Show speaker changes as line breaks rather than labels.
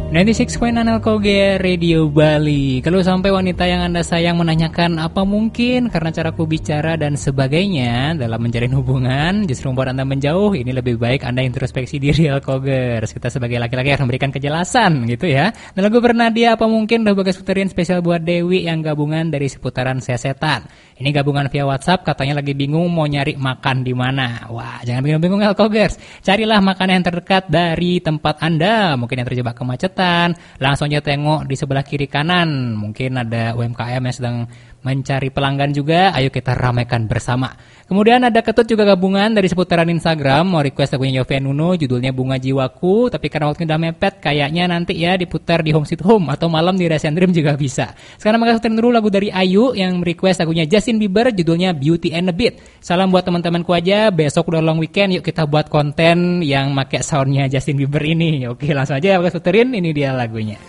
96.9 LKG Radio Bali. Kalau sampai wanita yang Anda sayang menanyakan apa mungkin karena caraku bicara dan sebagainya dalam menjalin hubungan justru membuat Anda menjauh, ini lebih baik Anda introspeksi diri LKGers. Kita sebagai laki-laki harus memberikan kejelasan gitu ya. Dan lagu Bernadia apa mungkin udah bagus puterin spesial buat Dewi yang gabungan dari seputaran sesetan. Ini gabungan via WhatsApp, katanya lagi bingung mau nyari makan di mana. Wah, jangan bingung-bingung LKGers. Carilah makanan yang terdekat dari tempat Anda. Mungkin yang terjebak kemacetan, langsung aja tengok di sebelah kiri kanan. Mungkin ada UMKM yang sedang mencari pelanggan juga. Ayo kita ramaikan bersama. Kemudian ada Ketut juga gabungan dari seputaran Instagram. Mau request lagunya Yovie Nuno, judulnya Bunga Jiwaku. Tapi karena waktunya udah mepet, kayaknya nanti ya diputar di Home Sweet Home atau malam di Rasian Dream juga bisa. Sekarang maka puterin dulu lagu dari Ayu yang request lagunya Justin Bieber, judulnya Beauty and the Beat. Salam buat teman-temanku aja. Besok udah long weekend, yuk kita buat konten yang pakai soundnya Justin Bieber ini. Oke, langsung aja puterin, ini dia lagunya.